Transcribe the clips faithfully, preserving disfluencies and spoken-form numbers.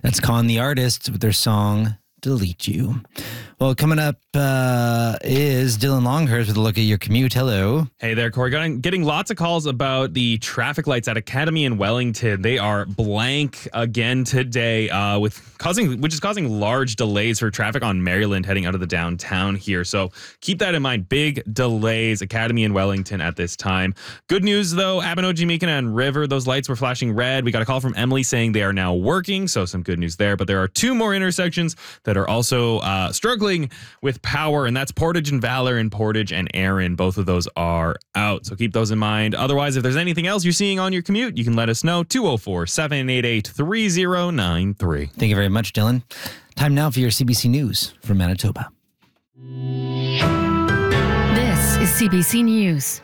That's Con the Artist with their song Delete You. Well, coming up uh, is Dylan Longhurst with a look at your commute. Hello. Hey there, Corey. Getting, getting lots of calls about the traffic lights at Academy in Wellington. They are blank again today, uh, with causing which is causing large delays for traffic on Maryland heading out of the downtown here. So keep that in mind. Big delays, Academy in Wellington at this time. Good news though, Abinogi, Meekina, and River, those lights were flashing red. We got a call from Emily saying they are now working, so some good news there. But there are two more intersections that are also uh, struggling with power, and that's Portage and Valor and Portage and Erin. Both of those are out, so keep those in mind. Otherwise, if there's anything else you're seeing on your commute, you can let us know. two oh four, seven eight eight, three oh nine three. Thank you very much, Dylan. Time now for your C B C News from Manitoba. This is C B C News.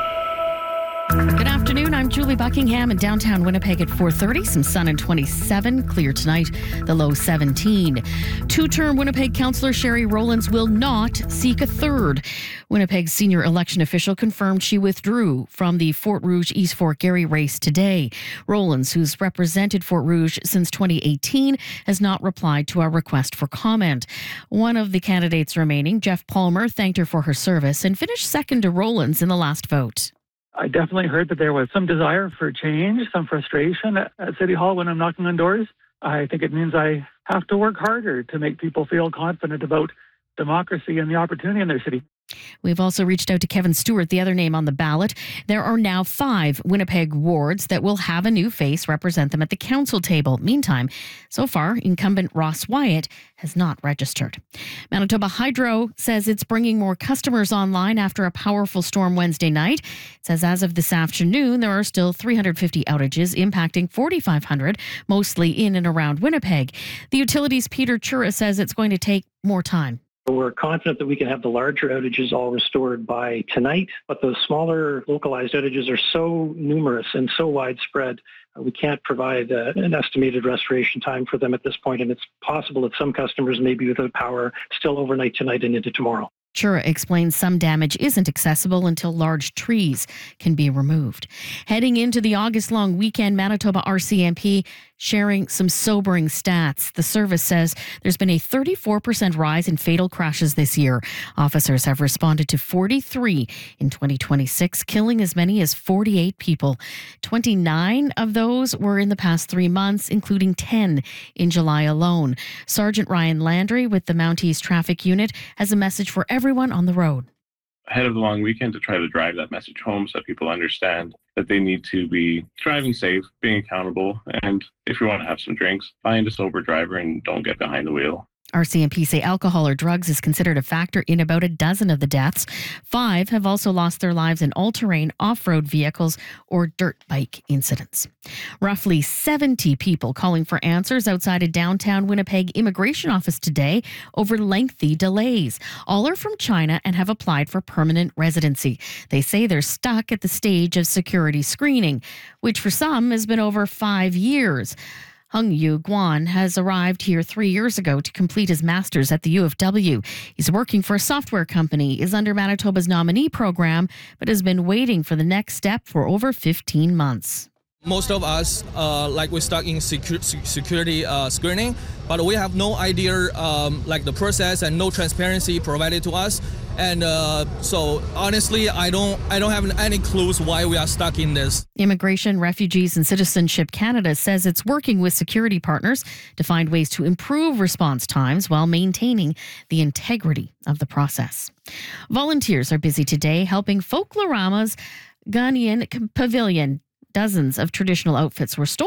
Good afternoon. I'm Julie Buckingham in downtown Winnipeg at four thirty. Some sun and twenty-seven. Clear tonight. The low seventeen. Two-term Winnipeg councillor Sherry Rowlands will not seek a third. Winnipeg's senior election official confirmed she withdrew from the Fort Rouge East Fort Garry race today. Rowlands, who's represented Fort Rouge since twenty eighteen, has not replied to our request for comment. One of the candidates remaining, Jeff Palmer, thanked her for her service and finished second to Rowlands in the last vote. I definitely heard that there was some desire for change, some frustration at, at City Hall when I'm knocking on doors. I think it means I have to work harder to make people feel confident about democracy and the opportunity in their city. We've also reached out to Kevin Stewart, the other name on the ballot. There are now five Winnipeg wards that will have a new face represent them at the council table. Meantime, so far, incumbent Ross Wyatt has not registered. Manitoba Hydro says it's bringing more customers online after a powerful storm Wednesday night. It says as of this afternoon, there are still three hundred fifty outages impacting forty-five hundred, mostly in and around Winnipeg. The utility's Peter Chura says it's going to take more time. We're confident that we can have the larger outages all restored by tonight, but those smaller localized outages are so numerous and so widespread, uh, we can't provide uh, an estimated restoration time for them at this point, and it's possible that some customers may be without power still overnight tonight and into tomorrow. Chura explains some damage isn't accessible until large trees can be removed. Heading into the August-long weekend, Manitoba R C M P sharing some sobering stats. The service says there's been a thirty-four percent rise in fatal crashes this year. Officers have responded to forty-three in twenty twenty-six, killing as many as forty-eight people. twenty-nine of those were in the past three months, including ten in July alone. Sergeant Ryan Landry with the Mounties Traffic Unit has a message for everyone everyone on the road. Ahead of the long weekend, to try to drive that message home so that people understand that they need to be driving safe, being accountable, and if you want to have some drinks, find a sober driver and don't get behind the wheel. R C M P say alcohol or drugs is considered a factor in about a dozen of the deaths. Five have also lost their lives in all-terrain, off-road vehicles or dirt bike incidents. Roughly seventy people calling for answers outside a downtown Winnipeg immigration office today over lengthy delays. All are from China and have applied for permanent residency. They say they're stuck at the stage of security screening, which for some has been over five years. Hung Yu Guan has arrived here three years ago to complete his master's at the U of W. He's working for a software company, is under Manitoba's nominee program, but has been waiting for the next step for over fifteen months. Most of us, uh, like we're stuck in secu- security uh, screening, but we have no idea, um, like the process and no transparency provided to us. And uh, so, honestly, I don't, I don't have any clues why we are stuck in this. Immigration, Refugees and Citizenship Canada says it's working with security partners to find ways to improve response times while maintaining the integrity of the process. Volunteers are busy today helping Folklorama's Ghanaian Pavilion. Dozens of traditional outfits were stolen